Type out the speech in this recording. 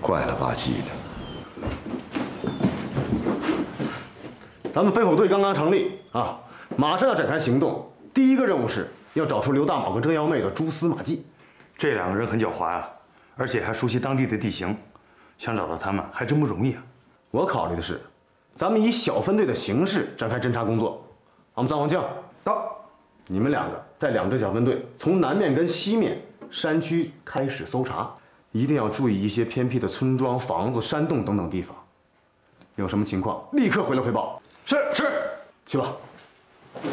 怪了吧唧的。 咱们飞虎队刚刚成立啊，马上要展开行动。第一个任务是要找出刘大卯跟郑耀妹的蛛丝马迹。 这两个人很狡猾啊，而且还熟悉当地的地形，想找到他们还真不容易啊。 我考虑的是，咱们以小分队的形式展开侦查工作。我们藏王将到，你们两个带2支小分队从南面跟西面山区开始搜查，一定要注意一些偏僻的村庄、房子、山洞等等地方。有什么情况立刻回来汇报。是，去吧。